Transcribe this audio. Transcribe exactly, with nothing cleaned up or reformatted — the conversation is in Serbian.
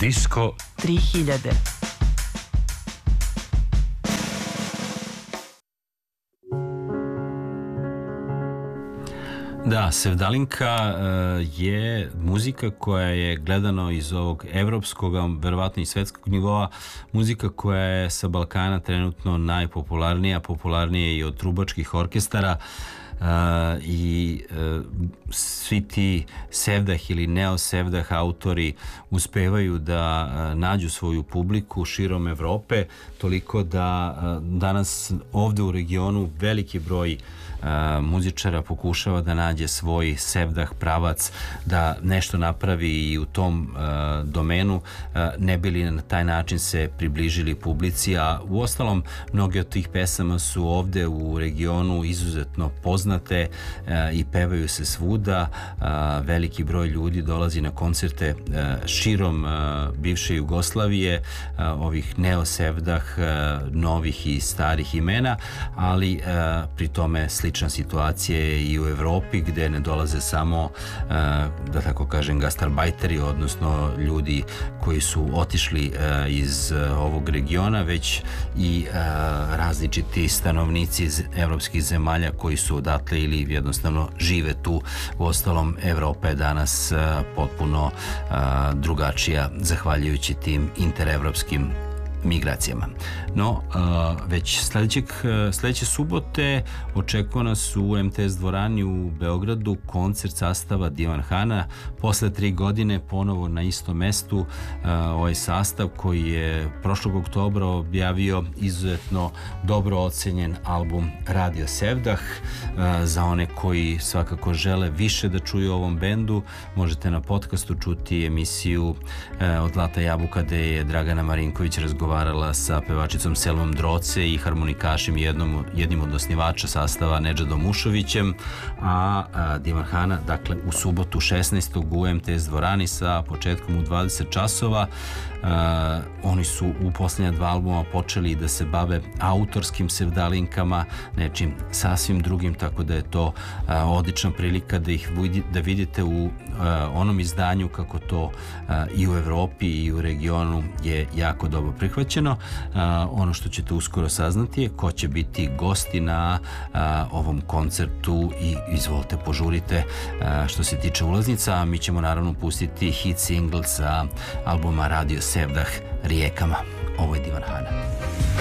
Disko tri hiljade. Da, sevdalinka je muzika koja je gledano iz ovog evropskog, verovatno i svetskog nivoa, muzika koja je sa Balkana trenutno najpopularnija, popularnije i od trubačkih orkestara. Uh, i uh, svi ti sevdah ili neosevdah autori uspevaju da uh, nađu svoju publiku širom Evrope, toliko da uh, danas ovde u regionu veliki broj uh, muzičara pokušava da nađe svoj sevdah pravac, da nešto napravi i u tom uh, domenu, uh, ne bi li na taj način se približili publici, a uostalom mnoge od tih pesama su ovde u regionu izuzetno poznate i pevaju se svuda. Veliki broj ljudi dolazi na koncerte širom bivše Jugoslavije, ovih neosevdah, novih i starih imena, ali pri tome slična situacija je i u Evropi, gde ne dolaze samo, da tako kažem, gastarbajteri, odnosno ljudi koji su otišli iz ovog regiona, već i različiti stanovnici iz evropskih zemalja koji su odatle ili jednostavno žive tu. U ostalom, Evropa je danas uh, potpuno uh, drugačija zahvaljujući tim interevropskim migracijama. No, uh, već sledećeg, uh, sledeće subote očekuje nas u em te es dvorani u Beogradu koncert sastava Divan Hana. Posle tri godine ponovo na istom mestu uh, ovaj sastav koji je prošlog oktobra objavio izuzetno dobro ocenjen album Radio Sevdah. Uh, za one koji svakako žele više da čuju o ovom bendu, možete na podcastu čuti emisiju uh, od Lata Jabuka, gde je Dragana Marinković razgovarala sa pevačicom Selmom Droce i harmonikašem jednom, jednim od osnivača sastava Nedžadom Mušovićem, a, a Divan Hana, dakle, u subotu šesnaestog u em te es dvorani sa početkom u dvadeset časova. Uh, oni su u posljednja dva albuma počeli da se bave autorskim sevdalinkama, nečim sasvim drugim, tako da je to uh, odlična prilika da ih vidi, da vidite u uh, onom izdanju kako to uh, i u Evropi i u regionu je jako dobro prihvaćeno. Uh, ono što ćete uskoro saznati je ko će biti gosti na uh, ovom koncertu i izvolite, požurite uh, što se tiče ulaznica, a mi ćemo naravno pustiti hit single sa albuma Radio Sevdah Rijekama. Ovo je Divan Hana.